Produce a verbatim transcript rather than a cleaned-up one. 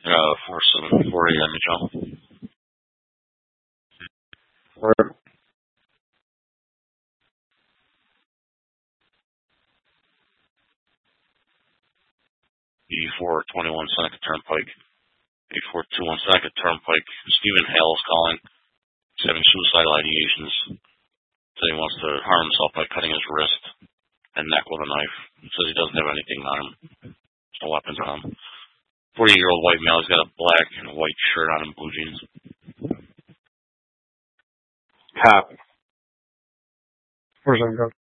Uh, four seven four eight on the jump. Where? eighty-four twenty-one Seneca Turnpike. eighty-four twenty-one Seneca Turnpike. Stephen Hale is calling. He's having suicidal ideations. So he wants to harm himself by cutting his wrist and neck with a knife. He says he doesn't have anything on him. No weapons on him. forty-year-old white male. He's got a black and a white shirt on and blue jeans. Copy. Where's that go?